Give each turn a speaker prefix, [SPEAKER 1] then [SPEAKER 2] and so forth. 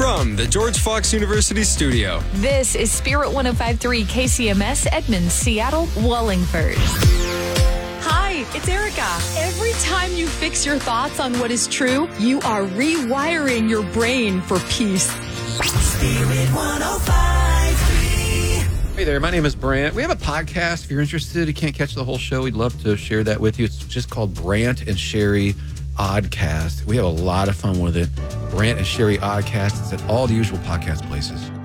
[SPEAKER 1] From the George Fox University studio.
[SPEAKER 2] This is Spirit 105.3 KCMS, Edmonds, Seattle, Wallingford. Hi, it's Erica. Every time you fix your thoughts on what is true, you are rewiring your brain for peace.
[SPEAKER 3] Spirit 105.3.
[SPEAKER 4] Hey there, my name is Brant. We have a podcast. If you're interested, you can't catch the whole show, we'd love to share that with you. It's just called Brant and Sherry Oddcast. We have a lot of fun with it. Brant and Sherry Oddcast. It's at all the usual podcast places.